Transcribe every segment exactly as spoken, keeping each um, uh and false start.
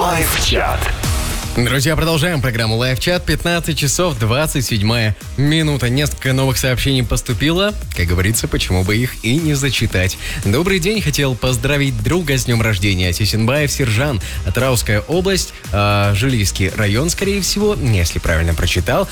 Лайв-чат. Друзья, продолжаем программу Лайв-чат. пятнадцать часов двадцать седьмая минута. Несколько новых сообщений поступило. Как говорится, почему бы их и не зачитать. Добрый день. Хотел поздравить друга с днем рождения. Сисенбаев Сержан. Атрауская область. Э, Жилийский район, скорее всего, если правильно прочитал.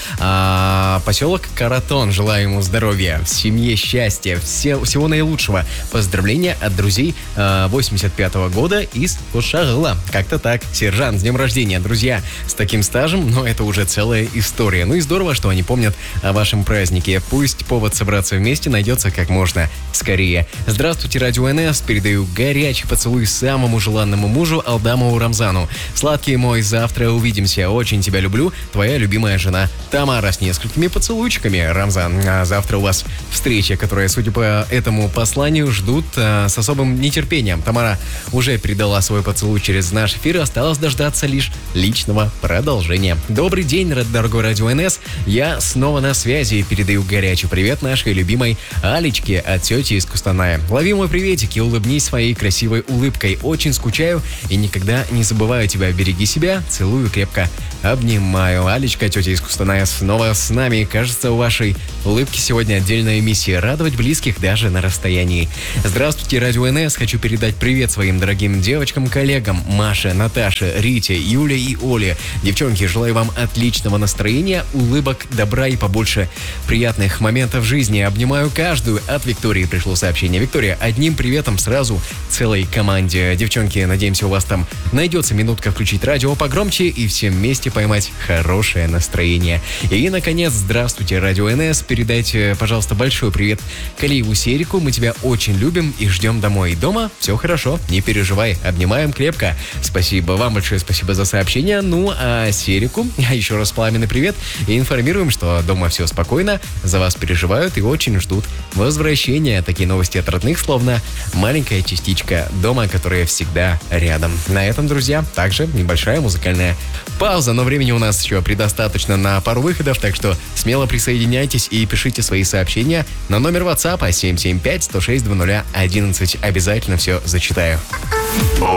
Э, поселок Каратон. Желаю ему здоровья, в семье счастья, все, всего наилучшего. Поздравления от друзей э, восемьдесят пятого года из Кошагыла. Как-то так. Сержан, с днем рождения, друзья. С таким стажем, но это уже целая история. Ну и здорово, что они помнят о вашем празднике. Пусть повод собраться вместе найдется как можно скорее. Здравствуйте, Радио эн эс. Передаю горячий поцелуй самому желанному мужу Алдамову Рамзану. Сладкий мой, завтра увидимся. Очень тебя люблю. Твоя любимая жена Тамара, с несколькими поцелуйчиками, Рамзан. А завтра у вас встреча, которая, судя по этому посланию, ждут а, с особым нетерпением. Тамара уже передала свой поцелуй через наш эфир. Осталось дождаться лишь личного продолжения. Добрый день, дорогой Радио эн эс. Я снова на связи и передаю горячий привет нашей любимой Алечке от тети из Кустаная. Лови мой приветик и улыбнись своей красивой улыбкой. Очень скучаю и никогда не забываю тебя. Береги себя. Целую крепко. Обнимаю. Алечка, тетя из Кустаная, снова с нами. Кажется, у вашей улыбки сегодня отдельная миссия — радовать близких даже на расстоянии. Здравствуйте, Радио эн эс. Хочу передать привет своим дорогим девочкам-коллегам Маше, Наташе, Рите, Юле и Оле. Девчонки, желаю вам отличного настроения, улыбок, добра и побольше приятных моментов в жизни. Обнимаю каждую. От Виктории пришло сообщение. Виктория, одним приветом сразу целой команде. Девчонки, надеемся, у вас там найдется минутка включить радио погромче и всем вместе поймать хорошее настроение. И, наконец, здравствуйте, Радио эн эс. Передайте, пожалуйста, большой привет Калиеву Серику. Мы тебя очень любим и ждем домой. Дома все хорошо, не переживай. Обнимаем крепко. Спасибо вам большое, спасибо за сообщение. Ну, а Серику еще раз пламенный привет и информируем, что дома все спокойно, за вас переживают и очень ждут возвращения. Такие новости от родных, словно маленькая частичка дома, которая всегда рядом. На этом, друзья, также небольшая музыкальная пауза, но времени у нас еще предостаточно на пару выходов, так что смело присоединяйтесь и пишите свои сообщения на номер WhatsApp семь семь пять сто шесть двадцать один одиннадцать. Обязательно все зачитаю.